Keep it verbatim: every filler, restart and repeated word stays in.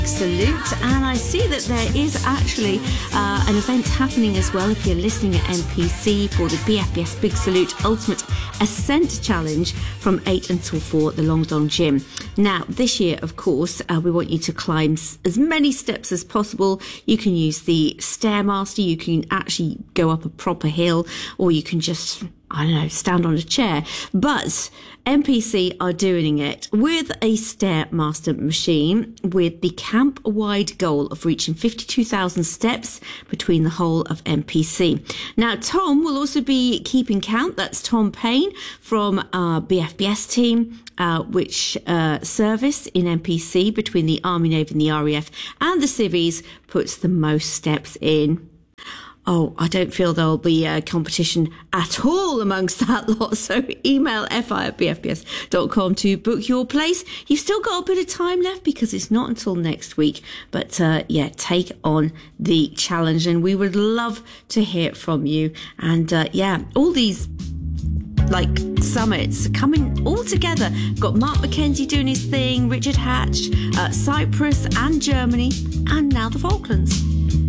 Salute, and I see that there is actually uh, an event happening as well if you're listening at M P C for the B F B S Big Salute Ultimate Ascent Challenge from eight until four at the Long Dong Gym. Now, this year, of course, uh, we want you to climb s- as many steps as possible. You can use the Stairmaster, you can actually go up a proper hill, or you can just, I don't know, stand on a chair. But M P C are doing it with a Stairmaster machine with the camp-wide goal of reaching fifty-two thousand steps between the whole of M P C. Now, Tom will also be keeping count. That's Tom Payne from our B F B S team, uh, which uh, service in M P C between the Army, Navy and the R A F and the civvies puts the most steps in. Oh, I don't feel there'll be a competition at all amongst that lot. So email fi at b f b s dot com to book your place. You've still got a bit of time left because it's not until next week. But uh, yeah, take on the challenge and we would love to hear from you. And uh, yeah, all these like summits coming all together. Got Mark McKenzie doing his thing, Richard Hatch, uh, Cyprus and Germany, and now the Falklands.